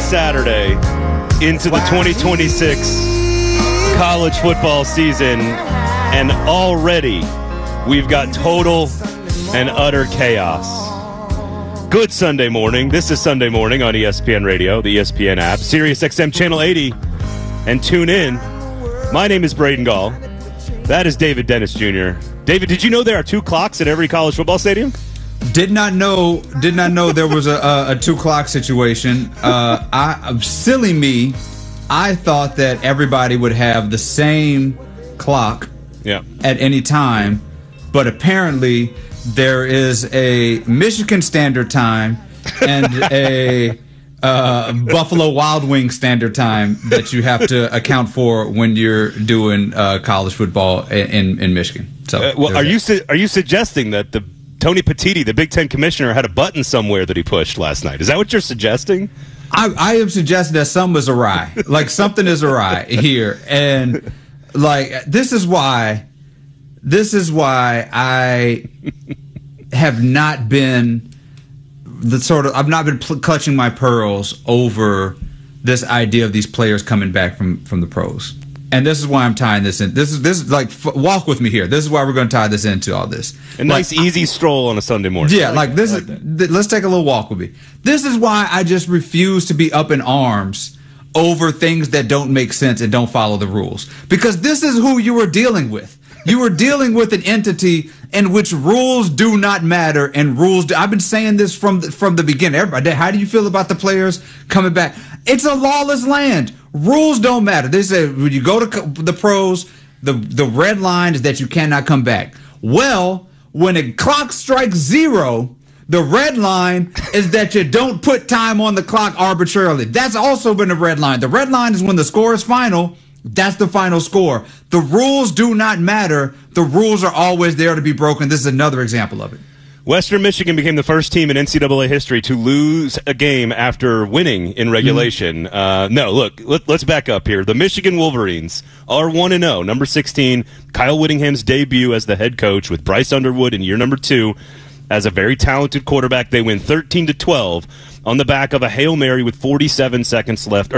Saturday into the 2026 college football season, and already we've got total and utter chaos. Good Sunday morning. This is Sunday morning on ESPN Radio, the ESPN app, Sirius XM Channel 80, and tune in. My name is Braden Gall. That is David Dennis Jr. David, did you know there are 2 clocks at every college football stadium? Did not know there was a 2 clock situation. Silly me, I thought that everybody would have the same clock at any time, but apparently there is a Michigan Standard Time and a Buffalo Wild Wings Standard Time that you have to account for when you're doing college football in Michigan. So, are you suggesting that the Tony Petitti, the Big Ten commissioner, had a button somewhere that he pushed last night? Is that what you're suggesting? I am suggesting that something is awry. Like, something is awry here, and like this is why I have not been I've not been clutching my pearls over this idea of these players coming back from the pros. And this is why I'm tying this in. This is like, walk with me here. This is why we're going to tie this into all this. A nice, easy stroll on a Sunday morning. Yeah, let's take a little walk with me. This is why I just refuse to be up in arms over things that don't make sense and don't follow the rules. Because this is who you were dealing with. You were dealing with an entity in which rules do not matter, and I've been saying this from the beginning. Everybody, how do you feel about the players coming back? It's a lawless land. Rules don't matter. They say when you go to the pros, the red line is that you cannot come back. Well, when a clock strikes 0, the red line is that you don't put time on the clock arbitrarily. That's also been a red line. The red line is when the score is final. That's the final score. The rules do not matter. The rules are always there to be broken. This is another example of it. Western Michigan became the first team in NCAA history to lose a game after winning in regulation. Let's back up here. The Michigan Wolverines are 1-0. Number 16, Kyle Whittingham's debut as the head coach with Bryce Underwood in year number 2 as a very talented quarterback. They win 13-12 on the back of a Hail Mary with 47 seconds left.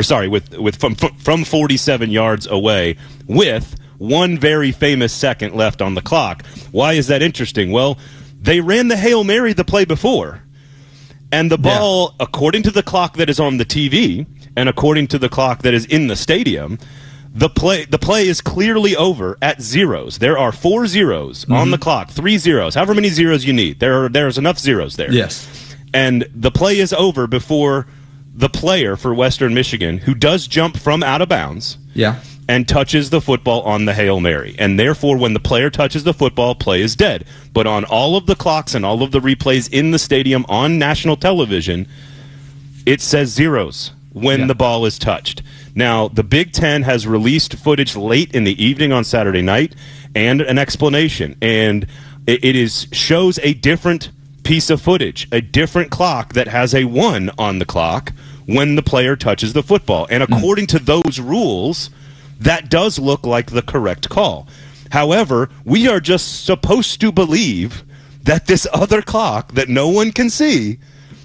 From 47 yards away with one very famous second left on the clock. Why is that interesting? Well, they ran the Hail Mary the play before, and the ball, according to the clock that is on the TV and according to the clock that is in the stadium, the play is clearly over at zeros. There are 4 zeros on the clock, 3 zeros, however many zeros you need. There's enough zeros there. Yes. And the play is over before the player for Western Michigan, who does jump from out of bounds, and touches the football on the Hail Mary. And therefore, when the player touches the football, play is dead. But on all of the clocks and all of the replays in the stadium on national television, it says zeros when the ball is touched. Now, the Big Ten has released footage late in the evening on Saturday night and an explanation. And it shows a different piece of footage, a different clock that has a 1 on the clock when the player touches the football. And according to those rules, that does look like the correct call. However, we are just supposed to believe that this other clock that no one can see,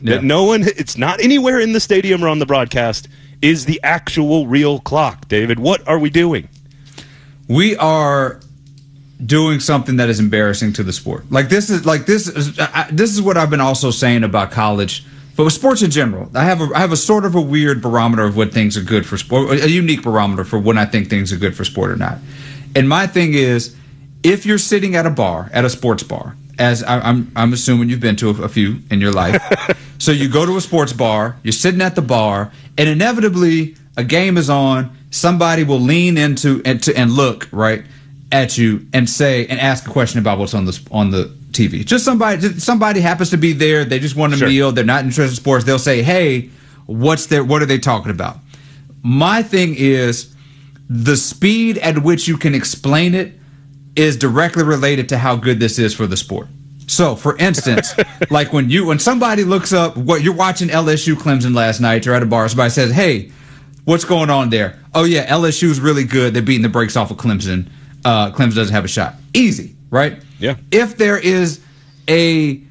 it's not anywhere in the stadium or on the broadcast, is the actual real clock. David, what are we doing? We are doing something that is embarrassing to the sport. This is what I've been also saying about college, but with sports in general. I have a sort of a weird barometer of what things are good for sport, a unique barometer for when I think things are good for sport or not. And my thing is, if you're sitting at a sports bar, as I'm assuming you've been to a few in your life, so you go to a sports bar, you're sitting at the bar, and inevitably a game is on. Somebody will lean into and look right at you and ask a question about what's on the TV. Just somebody happens to be there. They just want a meal. They're not interested in sports. They'll say, "Hey, what are they talking about?" My thing is, the speed at which you can explain it is directly related to how good this is for the sport. So, for instance, like when somebody looks up what you're watching LSU Clemson last night, you're at a bar, somebody says, "Hey, what's going on there?" "Oh yeah, LSU's really good. They're beating the brakes off of Clemson. Clemson doesn't have a shot." Easy, right? Yeah. If there is a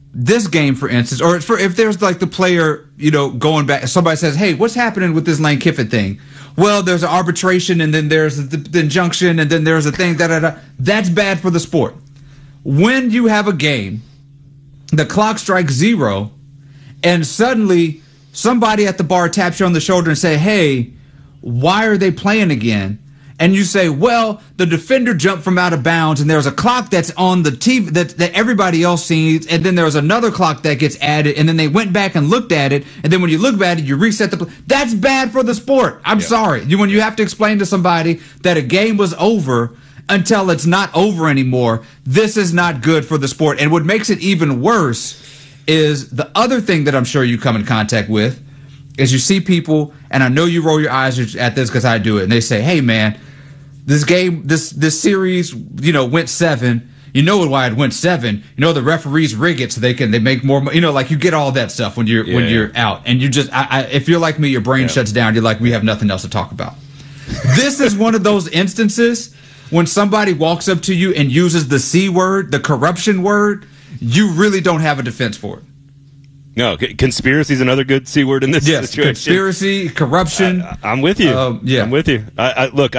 this game, for instance, or if there's like the player, going back, somebody says, hey, what's happening with this Lane Kiffin thing? Well, there's an arbitration, and then there's the injunction, and then there's a thing, That's bad for the sport. When you have a game, the clock strikes 0, and suddenly somebody at the bar taps you on the shoulder and say, hey, why are they playing again? And you say, well, the defender jumped from out of bounds, and there's a clock that's on the TV that everybody else sees, and then there's another clock that gets added, and then they went back and looked at it, and then when you look at it, you reset the. That's bad for the sport. I'm sorry. When you have to explain to somebody that a game was over until it's not over anymore, this is not good for the sport. And what makes it even worse is the other thing that I'm sure you come in contact with is you see people, and I know you roll your eyes at this because I do it, and they say, hey, man, this game, this series, went 7. You know why it went 7. The referees rig it so they make more money. Like you get all that stuff when you're out. And you just, if you're like me, your brain shuts down. You're like, we have nothing else to talk about. This is one of those instances when somebody walks up to you and uses the C word, the corruption word, you really don't have a defense for it. No, conspiracy is another good C word in this situation. Conspiracy, corruption. I'm with you. I'm with you. Look,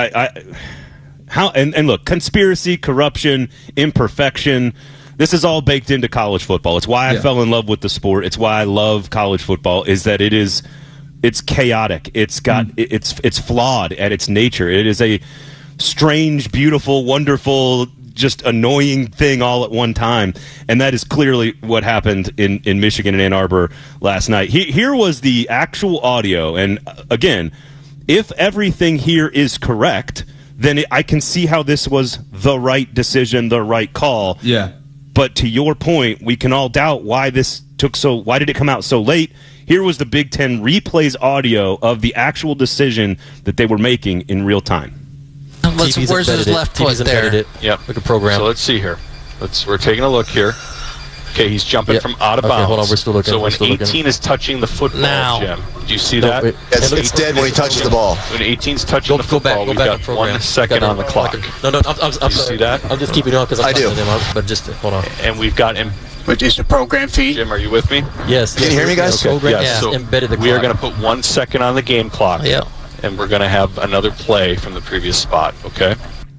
look, conspiracy, corruption, imperfection. This is all baked into college football. It's why I fell in love with the sport. It's why I love college football. Is that it's chaotic. It's got it's flawed at its nature. It is a strange, beautiful, wonderful, just annoying thing all at one time, and that is clearly what happened in Michigan and Ann Arbor last night. Here was the actual audio, and again, if everything here is correct, then I can see how this was the right decision, the right call. Yeah. But to your point, we can all doubt why this took why did it come out so late? Here was the Big Ten replays audio of the actual decision that they were making in real time. Where's his left foot there? Yep. Like a program. So let's see here. We're taking a look here. Okay, he's jumping from out of bounds. Hold on, we're still looking. So when 18 is touching the football, Jim, do you see that? It's dead when he touches the ball. When 18's touching the football, we've got 1 second on the clock. No, I'm see that? I'm just keeping it on because I do. But just hold on. And we've got him. Which is the program feed. Jim, are you with me? Yes. Can you hear me, guys? Okay. Yeah. So embedded the clock. We are going to put 1 second on the game clock. Yeah. And we're going to have another play from the previous spot. Okay.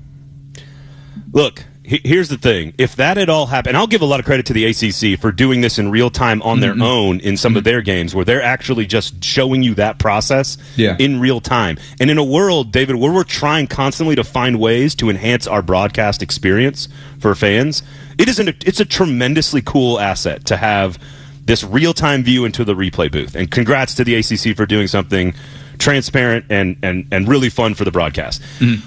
Look, here's the thing. If that had all happened, and I'll give a lot of credit to the ACC for doing this in real time on their own in some of their games where they're actually just showing you that process in real time. And in a world, David, where we're trying constantly to find ways to enhance our broadcast experience for fans, it's a tremendously cool asset to have this real-time view into the replay booth. And congrats to the ACC for doing something transparent and really fun for the broadcast.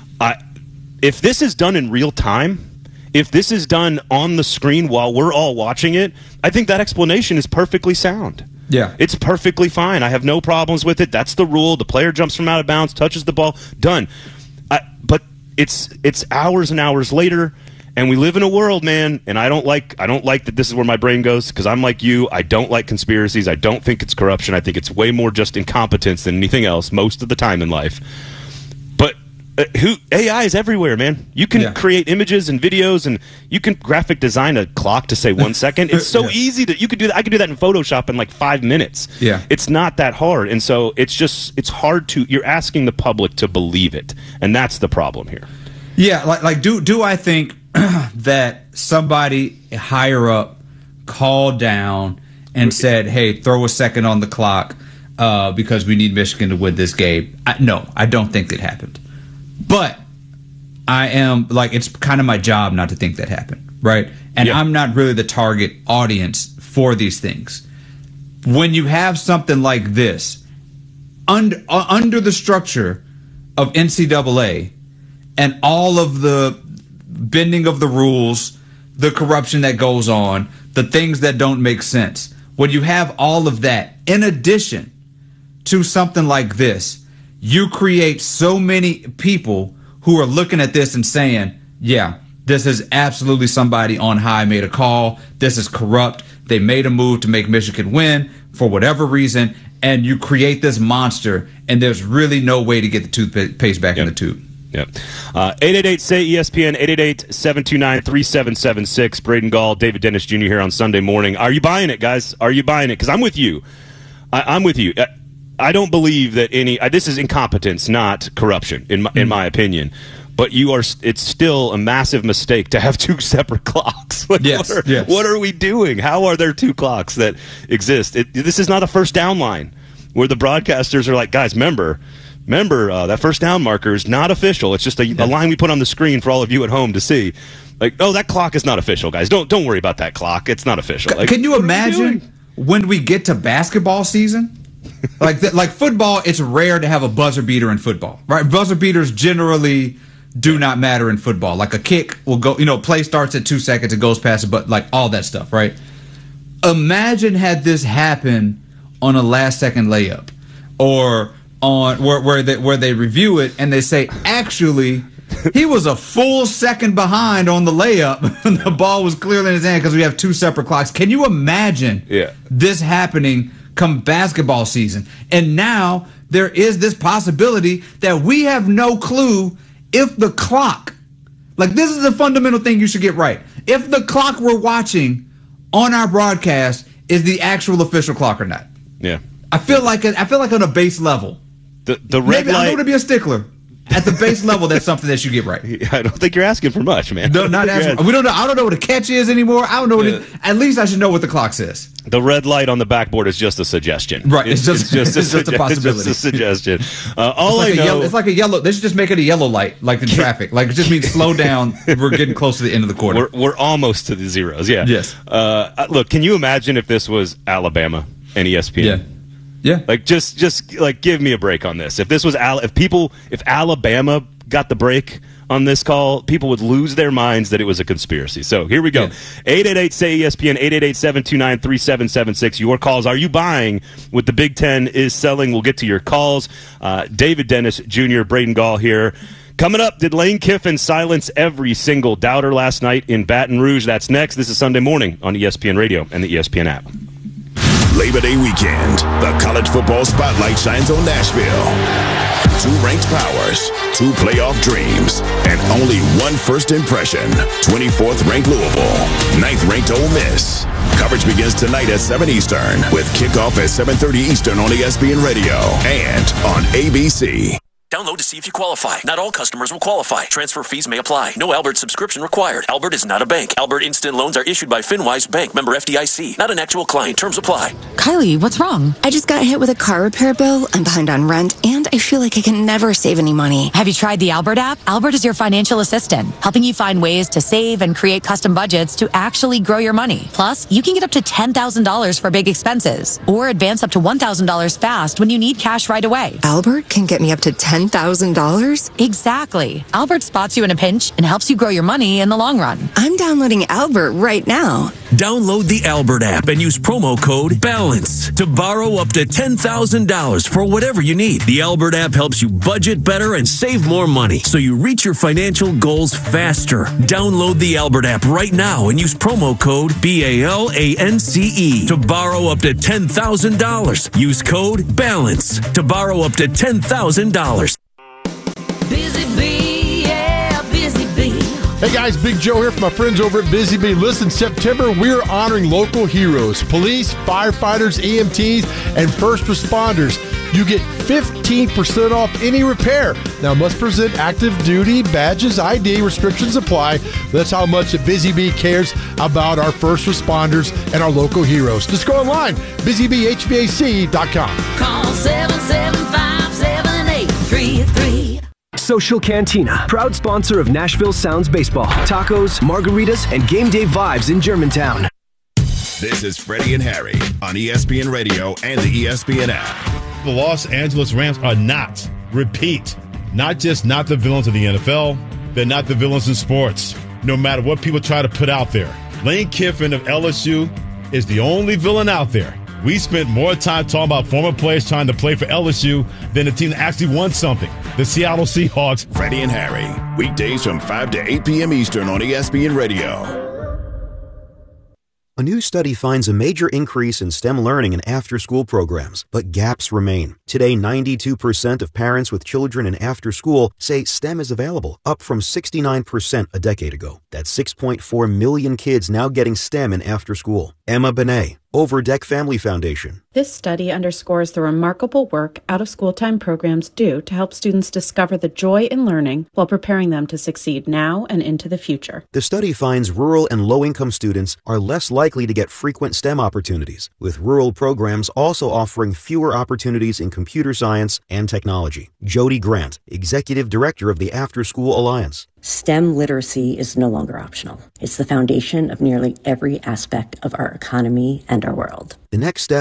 If this is done in real time, if this is done on the screen while we're all watching it, I think that explanation is perfectly sound. Yeah. It's perfectly fine. I have no problems with it. That's the rule. The player jumps from out of bounds, touches the ball, done. But it's hours and hours later, and we live in a world, man, and I don't like that this is where my brain goes because I'm like you. I don't like conspiracies. I don't think it's corruption. I think it's way more just incompetence than anything else most of the time in life. But AI is everywhere, man. You can create images and videos, and you can graphic design a clock to say 1 second. It's so easy that you could do that. I could do that in Photoshop in like 5 minutes. Yeah, it's not that hard, and so it's hard to. You're asking the public to believe it, and that's the problem here. Yeah, do I think that somebody higher up called down and said, "Hey, throw a second on the clock because we need Michigan to win this game"? No, I don't think that happened. But I am it's kind of my job not to think that happened, right? And I'm not really the target audience for these things. When you have something like this under the structure of NCAA and all of the bending of the rules, the corruption that goes on, the things that don't make sense, when you have all of that in addition to something like this, you create so many people who are looking at this and saying, yeah, this is absolutely somebody on high made a call. This is corrupt. They made a move to make Michigan win for whatever reason. And you create this monster, and there's really no way to get the toothpaste back in the tube. Yep. 888-SAY-ESPN, 888-729-3776. Braden Gall, David Dennis Jr. here on Sunday morning. Are you buying it, guys? Are you buying it? Because I'm with you. I'm with you. I don't believe that this is incompetence, not corruption, in my opinion. But it's still a massive mistake to have two separate clocks. Like, yes. What are we doing? How are there two clocks that exist? This is not a first down line where the broadcasters are like, guys, remember that first down marker is not official. It's just a line we put on the screen for all of you at home to see. Like, oh, that clock is not official, guys. Don't worry about that clock. It's not official. Like, can you imagine when we get to basketball season? like football, it's rare to have a buzzer beater in football, right? Buzzer beaters generally do not matter in football. Like a kick will go, play starts at 2 seconds, it goes past it, but like all that stuff, right? Imagine had this happen on a last second layup, or on where they review it and they say, actually, he was a full second behind on the layup. The ball was clearly in his hand because we have two separate clocks. Can you imagine this happening come basketball season? And now there is this possibility that we have no clue if the clock, like, this is a fundamental thing you should get right. If the clock we're watching on our broadcast is the actual official clock or not. Yeah. I feel like on a base level. The red light. I don't want to be a stickler. At the base level, that's something that you get right. I don't think you're asking for much, man. No, not asking. We don't know. I don't know what a catch is anymore. I don't know what at least I should know what the clock says. The red light on the backboard is just a suggestion. Right. It's just a possibility. It's just a suggestion. It's like a yellow. They should just make it a yellow light, like in traffic. Like, it just means slow down. We're getting close to the end of the quarter. We're almost to the zeros. Yeah. Yes. Look, can you imagine if this was Alabama and ESPN? Yeah. Like, just like, give me a break on this. If this was if Alabama got the break on this call, people would lose their minds that it was a conspiracy. So here we go. 888-SAY-ESPN, 888-729-3776. Your calls. Are you buying what the Big Ten is selling? We'll get to your calls. David Dennis Jr., Braden Gall here. Coming up, did Lane Kiffin silence every single doubter last night in Baton Rouge? That's next. This is Sunday Morning on ESPN Radio and the ESPN app. Labor Day weekend, the college football spotlight shines on Nashville. 2 ranked powers, 2 playoff dreams, and only one first impression. 24th ranked Louisville, 9th ranked Ole Miss. Coverage begins tonight at 7 Eastern with kickoff at 7:30 Eastern on ESPN Radio and on ABC. Download to see if you qualify. Not all customers will qualify. Transfer fees may apply. No Albert subscription required. Albert is not a bank. Albert Instant Loans are issued by FinWise Bank, member FDIC. Not an actual client. Terms apply. Kylie, what's wrong? I just got hit with a car repair bill. I'm behind on rent, and I feel like I can never save any money. Have you tried the Albert app? Albert is your financial assistant, helping you find ways to save and create custom budgets to actually grow your money. Plus, you can get up to $10,000 for big expenses, or advance up to $1,000 fast when you need cash right away. Albert can get me up to $10,000? Exactly. Albert spots you in a pinch and helps you grow your money in the long run. I'm downloading Albert right now. Download the Albert app and use promo code BALANCE to borrow up to $10,000 for whatever you need. The Albert app helps you budget better and save more money so you reach your financial goals faster. Download the Albert app right now and use promo code BALANCE to borrow up to $10,000. Use code BALANCE to borrow up to $10,000. Busy Bee, yeah, Busy Bee. Hey guys, Big Joe here from my friends over at Busy Bee. Listen, September, we're honoring local heroes, police, firefighters, EMTs, and first responders. You get 15% off any repair. Now, must present active duty badges, ID, restrictions apply. That's how much the Busy Bee cares about our first responders and our local heroes. Just go online, busybhvac.com. Call 775-7833. Social Cantina, proud sponsor of Nashville Sounds Baseball, tacos, margaritas, and game day vibes in Germantown. This is Freddie and Harry on ESPN Radio and the ESPN app. The Los Angeles Rams are not, repeat, not just not the villains of the NFL, they're not the villains in sports, no matter what people try to put out there. Lane Kiffin of LSU is the only villain out there. We spent more time talking about former players trying to play for LSU than the team that actually won something, the Seattle Seahawks. Freddie and Harry, weekdays from 5 to 8 p.m. Eastern on ESPN Radio. A new study finds a major increase in STEM learning in after-school programs, but gaps remain. Today, 92% of parents with children in after-school say STEM is available, up from 69% a decade ago. That's 6.4 million kids now getting STEM in after-school. Emma Benet, Overdeck Family Foundation. This study underscores the remarkable work out-of-school time programs do to help students discover the joy in learning while preparing them to succeed now and into the future. The study finds rural and low-income students are less likely to get frequent STEM opportunities, with rural programs also offering fewer opportunities in computer science and technology. Jody Grant, Executive Director of the After School Alliance. STEM literacy is no longer optional. It's the foundation of nearly every aspect of our economy and our world. The next step